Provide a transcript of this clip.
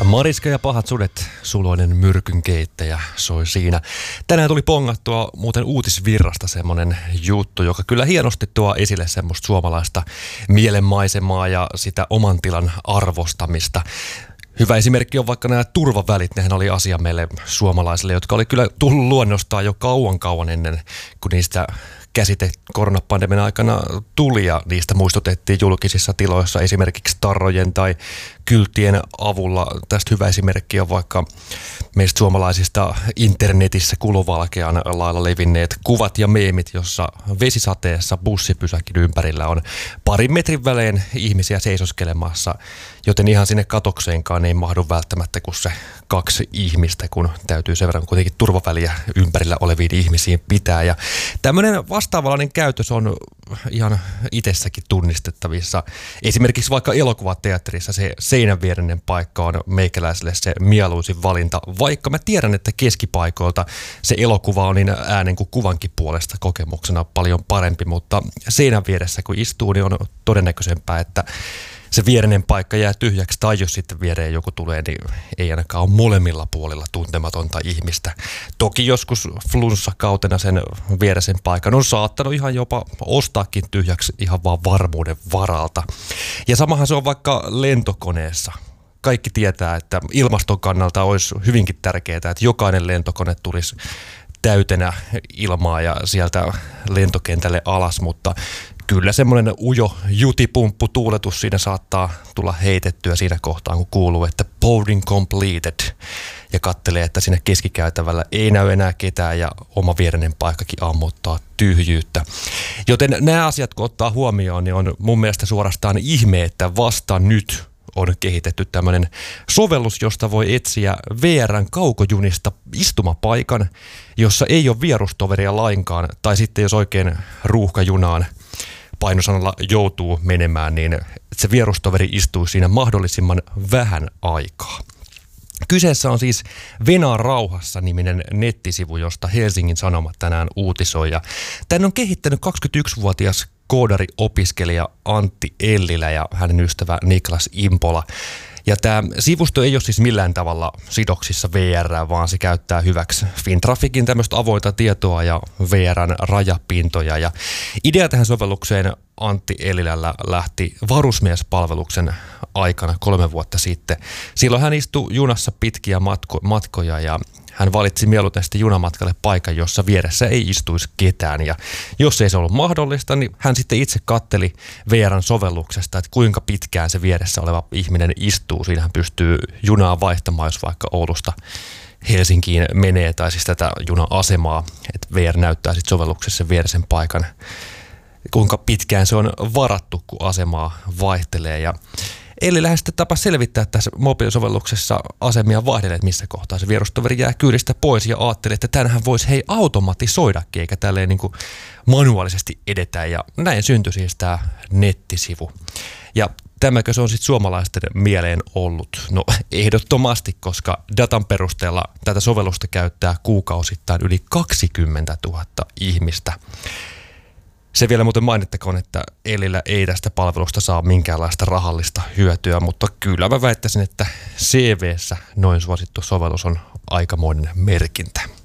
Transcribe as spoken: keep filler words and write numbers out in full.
Mariska ja pahat sudet, suloinen myrkyn keittäjä soi siinä. Tänään tuli pongattua muuten Uutisvirrasta semmonen juttu, joka kyllä hienosti tuo esille semmoista suomalaista mielenmaisemaa ja sitä oman tilan arvostamista. Hyvä esimerkki on vaikka nämä turvavälit. Nehän oli asia meille suomalaisille, jotka oli kyllä tullut luonnostaan jo kauan kauan ennen, kun niistä käsite koronapandemian aikana tuli ja niistä muistutettiin julkisissa tiloissa esimerkiksi tarrojen tai kylttien avulla. Tästä hyvä esimerkki on vaikka meistä suomalaisista internetissä kulovalkean lailla levinneet kuvat ja meemit, jossa vesisateessa bussipysäkin ympärillä on parin metrin välein ihmisiä seisoskelemassa, joten ihan sinne katokseenkaan ei mahdu välttämättä kuin se kaksi ihmistä, kun täytyy sen verran kuitenkin turvaväliä ympärillä oleviin ihmisiin pitää. Ja tämmöinen vastaavanlainen käytös on ihan itsessäkin tunnistettavissa. Esimerkiksi vaikka elokuvateatterissa se seinänviereinen paikka on meikäläiselle se mieluisin valinta, vaikka mä tiedän, että keskipaikoilta se elokuva on niin äänen kuin kuvankin puolesta kokemuksena paljon parempi, mutta seinän vieressä kun istuu, niin on todennäköisempää, että se viereinen paikka jää tyhjäksi, tai jos sitten viereen joku tulee, niin ei ainakaan ole molemmilla puolilla tuntematonta ihmistä. Toki joskus flunssakautena sen viereisen paikan on saattanut ihan jopa ostaakin tyhjäksi ihan vaan varmuuden varalta. Ja samahan se on vaikka lentokoneessa. Kaikki tietää, että ilmaston kannalta olisi hyvinkin tärkeää, että jokainen lentokone tulisi täytenä ilmaa ja sieltä lentokentälle alas, mutta kyllä semmoinen ujo jutipumppu tuuletus siinä saattaa tulla heitettyä siinä kohtaa, kun kuuluu, että boarding completed, ja katselee, että siinä keskikäytävällä ei näy enää ketään ja oma viereinen paikkakin ammuttaa tyhjyyttä. Joten nämä asiat, kun ottaa huomioon, niin on mun mielestä suorastaan ihme, että vasta nyt on kehitetty tämmöinen sovellus, josta voi etsiä V R:n kaukojunista istumapaikan, jossa ei ole vierustoveria lainkaan, tai sitten jos oikein ruuhkajunaan painosanalla joutuu menemään, niin se vierustoveri istuu siinä mahdollisimman vähän aikaa. Kyseessä on siis Venaa rauhassa -niminen nettisivu, josta Helsingin Sanomat tänään uutisoi. Ja tän on kehittänyt kaksikymmentäyksivuotias koodari-opiskelija Antti Ellilä ja hänen ystävä Niklas Impola. Ja tämä sivusto ei ole siis millään tavalla sidoksissa V R:ään, vaan se käyttää hyväksi Fintraficin tämmöistä avointa tietoa ja V R:n rajapintoja. Ja idea tähän sovellukseen Antti Ellilällä lähti varusmiespalveluksen aikana kolme vuotta sitten. Silloin hän istui junassa pitkiä matko- matkoja ja hän valitsi mieluiten junamatkalle paikan, jossa vieressä ei istuisi ketään. Ja jos ei se ollut mahdollista, niin hän sitten itse katteli V R:n sovelluksesta, että kuinka pitkään se vieressä oleva ihminen istuu. Siinä hän pystyy junaa vaihtamaan, jos vaikka Oulusta Helsinkiin menee, tai siis tätä juna-asemaa, että V R näyttää sitten sovelluksessa sen vieresen paikan, kuinka pitkään se on varattu, kun asemaa vaihtelee. Ja Eli lähes sitten tapa selvittää tässä mobiilisovelluksessa asemia vaihdelee, että missä kohtaa se vierustoveri jää kyydistä pois, ja ajattelee, että tänhän voisi hei automatisoidakin, eikä tälleen niin kuin manuaalisesti edetä, ja näin syntyi siis tämä nettisivu. Ja tämäkö se on sitten suomalaisten mieleen ollut? No ehdottomasti, koska datan perusteella tätä sovellusta käyttää kuukausittain yli kaksikymmentätuhatta ihmistä. Se vielä muuten mainittakoon, että Elillä ei tästä palvelusta saa minkäänlaista rahallista hyötyä, mutta kyllä mä väittäisin, että C V:ssä noin suosittu sovellus on aikamoinen merkintä.